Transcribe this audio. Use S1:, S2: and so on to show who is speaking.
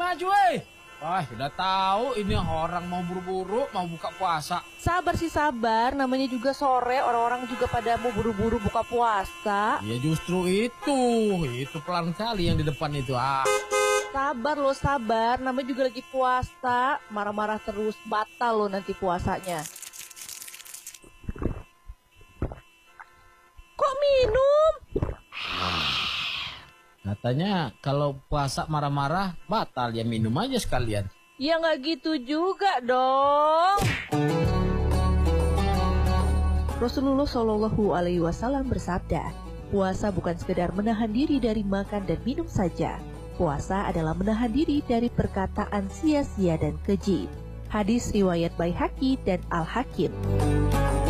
S1: maju, Wah, udah tahu ini orang mau buru-buru, mau buka puasa.
S2: Sabar sih sabar, namanya juga sore, orang-orang juga pada mau buru-buru buka puasa.
S1: Ya justru itu pelan kali yang di depan itu.
S2: Sabar lo, sabar, namanya juga lagi puasa, marah-marah terus, batal lo nanti puasanya. Kok minum?
S1: Katanya kalau puasa marah-marah batal, ya minum aja sekalian.
S2: Ya nggak gitu juga dong. Rasulullah Shallallahu Alaihi Wasallam bersabda, puasa bukan sekedar menahan diri dari makan dan minum saja. Puasa adalah menahan diri dari perkataan sia-sia dan keji. Hadis riwayat Baihaqi dan Al-Hakim.